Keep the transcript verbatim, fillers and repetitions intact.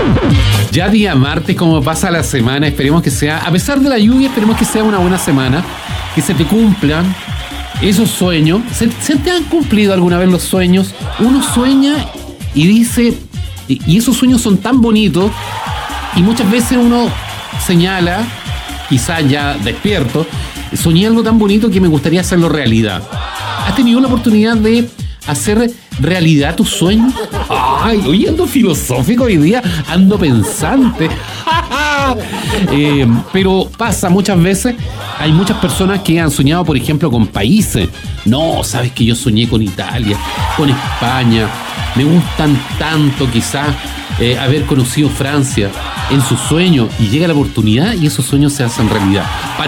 Ya día martes, como pasa la semana, esperemos que sea, a pesar de la lluvia, esperemos que sea una buena semana, que se te cumplan esos sueños. ¿Se, se te han cumplido alguna vez los sueños? Uno sueña y dice, y, y esos sueños son tan bonitos, y muchas veces uno señala, quizás ya despierto, soñé algo tan bonito que me gustaría hacerlo realidad. ¿Has tenido la oportunidad de hacer realidad tus sueños? Ay, hoy ando filosófico hoy día, ando pensante. eh, pero pasa muchas veces, hay muchas personas que han soñado, por ejemplo, con países. No, sabes que yo soñé con Italia, con España. Me gustan tanto quizás eh, haber conocido Francia en sus sueños, y llega la oportunidad y esos sueños se hacen realidad.